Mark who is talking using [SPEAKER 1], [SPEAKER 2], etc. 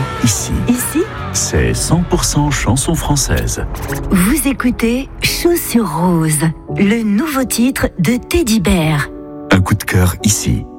[SPEAKER 1] ici.
[SPEAKER 2] Ici,
[SPEAKER 1] C'est 100% chansons françaises.
[SPEAKER 2] vous écoutez Chaussures Roses, le nouveau titre de Teddy Bear.
[SPEAKER 1] Un coup de cœur ici.